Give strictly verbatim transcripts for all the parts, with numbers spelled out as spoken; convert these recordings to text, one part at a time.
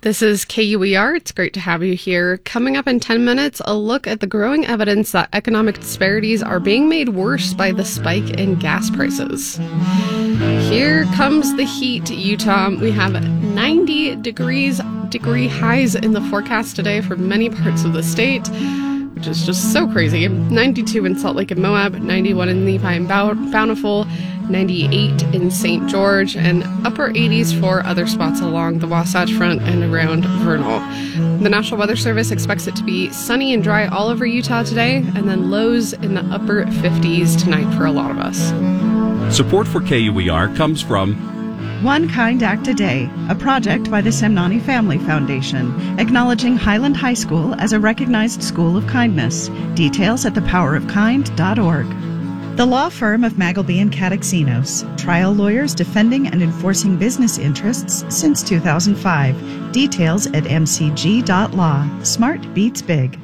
This is K U E R. It's great to have you here. Coming up in ten minutes, a look at the growing evidence that economic disparities are being made worse by the spike in gas prices. Here comes the heat, Utah. We have ninety degrees degree highs in the forecast today for many parts of the state, which is just so crazy. ninety-two in Salt Lake and Moab, ninety-one in Levi and Bountiful, ninety-eight in Saint George, and upper eighties for other spots along the Wasatch Front and around Vernal. The National Weather Service expects it to be sunny and dry all over Utah today, and then lows in the upper fifties tonight for a lot of us. Support for K U E R comes from One Kind Act a Day, a project by the Semnani Family Foundation, acknowledging Highland High School as a recognized school of kindness. Details at the power of kind dot org. The law firm of Magleby and Kataxinos, trial lawyers defending and enforcing business interests since two thousand five. Details at m c g dot law. Smart beats big.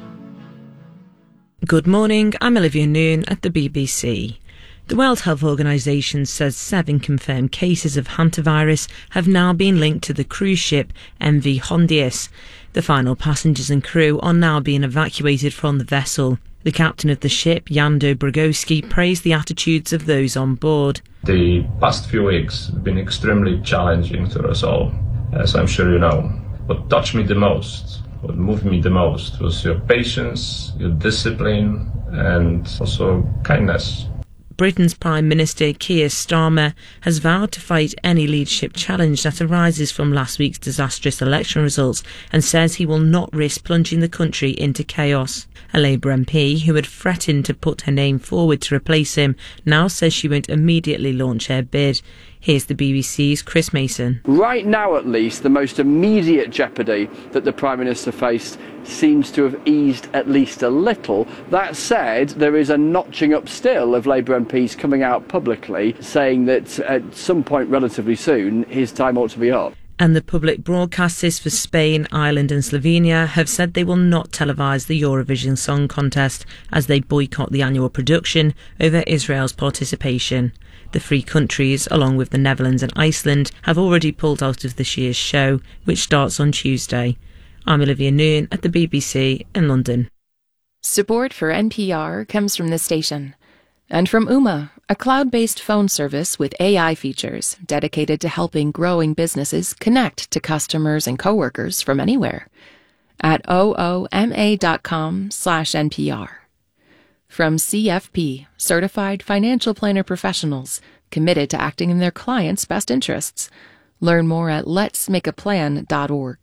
Good morning, I'm Olivia Noon at the B B C. The World Health Organization says seven confirmed cases of hantavirus have now been linked to the cruise ship M V Hondius. The final passengers and crew are now being evacuated from the vessel. The captain of the ship, Jando Brogowski, praised the attitudes of those on board. The past few weeks have been extremely challenging for us all, as I'm sure you know. What touched me the most, what moved me the most, was your patience, your discipline, and also kindness. Britain's Prime Minister Keir Starmer has vowed to fight any leadership challenge that arises from last week's disastrous election results and says he will not risk plunging the country into chaos. A Labour M P who had threatened to put her name forward to replace him now says she won't immediately launch her bid. Here's the B B C's Chris Mason. Right now, at least, the most immediate jeopardy that the Prime Minister faced seems to have eased at least a little. That said, there is a notching up still of Labour M Ps coming out publicly saying that at some point relatively soon his time ought to be up. And the public broadcasters for Spain, Ireland and Slovenia have said they will not televise the Eurovision Song Contest as they boycott the annual production over Israel's participation. The three countries, along with the Netherlands and Iceland, have already pulled out of this year's show, which starts on Tuesday. I'm Olivia Noon at the B B C in London. Support for N P R comes from this station. And from Ooma, a cloud-based phone service with A I features dedicated to helping growing businesses connect to customers and coworkers from anywhere. At ooma dot com slash N P R. From C F P, Certified Financial Planner Professionals, committed to acting in their clients' best interests. Learn more at lets make a plan dot org.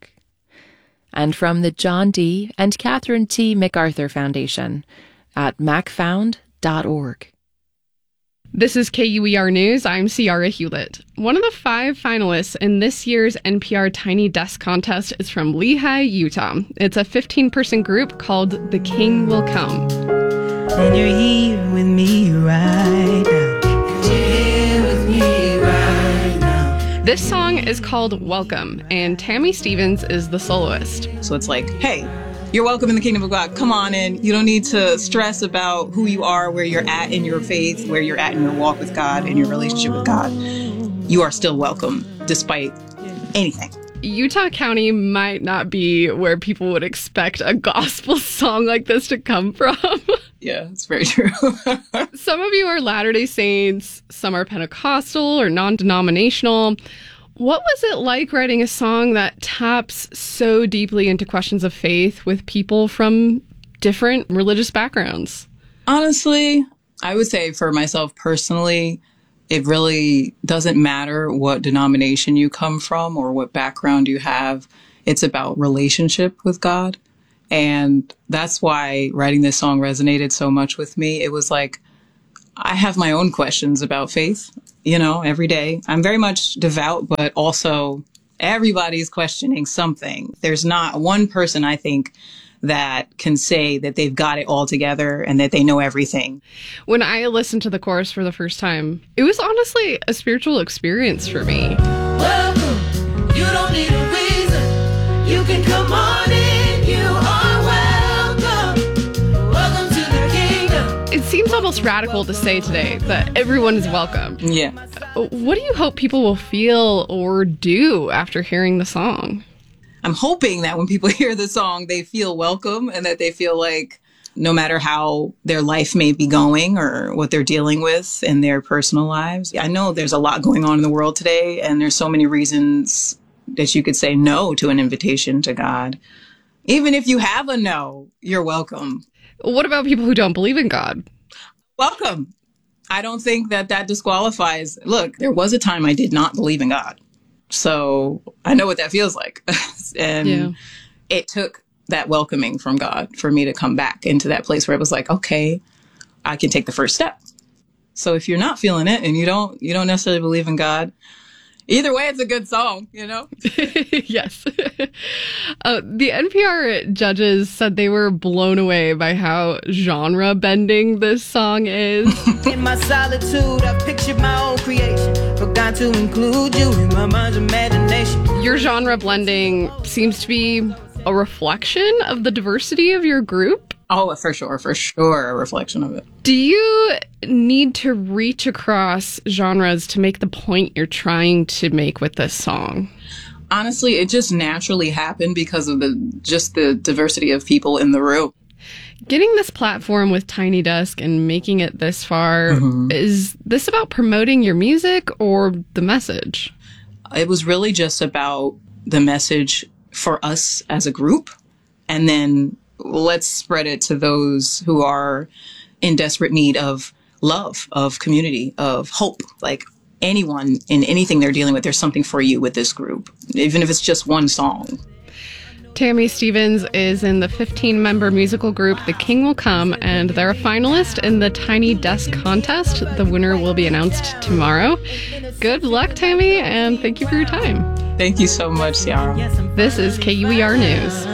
And from the John D. and Catherine T. MacArthur Foundation at mac found dot org. This is K U E R News. I'm Ciara Hewlett. One of the five finalists in this year's N P R Tiny Desk Contest is from Lehi, Utah. It's a fifteen-person group called The King Will Come. And you're here with me right now. And you're here with me right now. This song is called Welcome, and Tammy Stevens is the soloist. So it's like, hey, you're welcome in the kingdom of God. Come on in. You don't need to stress about who you are, where you're at in your faith, where you're at in your walk with God, in your relationship with God. You are still welcome, despite anything. Utah County might not be where people would expect a gospel song like this to come from. Yeah, it's very true. Some of you are Latter-day Saints, some are Pentecostal or non-denominational. What was it like writing a song that taps so deeply into questions of faith with people from different religious backgrounds? Honestly, I would say for myself personally, it really doesn't matter what denomination you come from or what background you have. It's about relationship with God. And that's why writing this song resonated so much with me. It was like, I have my own questions about faith, you know, every day. I'm very much devout, but also everybody's questioning something. There's not one person, I think, that can say that they've got it all together and that they know everything. When I listened to the chorus for the first time, it was honestly a spiritual experience for me. Welcome. You don't need a reason. You can come on in. You are welcome. Welcome to the kingdom. It seems almost radical to say today that everyone is welcome. Yeah. What do you hope people will feel or do after hearing the song? I'm hoping that when people hear the song, they feel welcome and that they feel like no matter how their life may be going or what they're dealing with in their personal lives. I know there's a lot going on in the world today, and there's so many reasons that you could say no to an invitation to God. Even if you have a no, you're welcome. What about people who don't believe in God? Welcome. I don't think that that disqualifies. Look, there was a time I did not believe in God. So I know what that feels like. and yeah. It took that welcoming from God for me to come back into that place where it was like, okay, I can take the first step. So if you're not feeling it and you don't, you don't necessarily believe in God, either way, it's a good song, you know? Yes. uh, the N P R judges said they were blown away by how genre bending this song is. In my solitude, I pictured my own creation. Forgot to include you in my mind's imagination. Your genre blending seems to be a reflection of the diversity of your group. Oh, for sure, for sure, a reflection of it. Do you need to reach across genres to make the point you're trying to make with this song? Honestly, it just naturally happened because of the just the diversity of people in the room. Getting this platform with Tiny Desk and making it this far, mm-hmm. is this about promoting your music or the message? It was really just about the message for us as a group, and then let's spread it to those who are in desperate need of love, of community, of hope. Like anyone in anything they're dealing with, there's something for you with this group, even if it's just one song. Tammy Stevens is in the fifteen-member musical group The King Will Come, and they're a finalist in the Tiny Desk contest. The winner will be announced tomorrow. Good luck, Tammy, and thank you for your time. Thank you so much, Ciara. This is K U E R News.